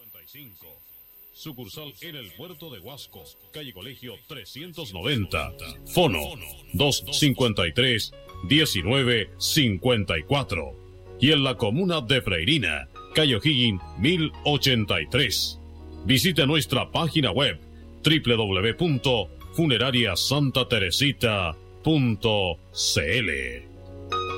Sucursal en el puerto de Huasco, calle Colegio 390, fono 253-1954. Y en la comuna de Freirina, calle O'Higgins 1083. Visite nuestra página web www.funerariasantateresita.cl.